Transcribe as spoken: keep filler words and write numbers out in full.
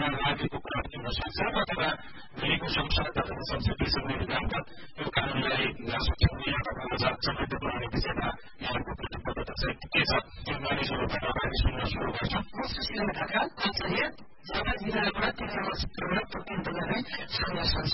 लागेको कुरा पनि हुन सक्छ अथवा भोलिको संसद अथवा संसदीय समिति विधानगत यो कानूनलाई सच्याउने अथवा समेत बनाउने विषयमा यहाँको प्रतिबद्धता चाहिँ के छ त्यो मानिसहरूबाट हामी सुन्न सुरु गर्छौँ। सुशीला ढकाल आचार्य झापा जिल्लाबाट तेह्र क्षेत्रबाट प्रतिनिधित्व गर्ने संघ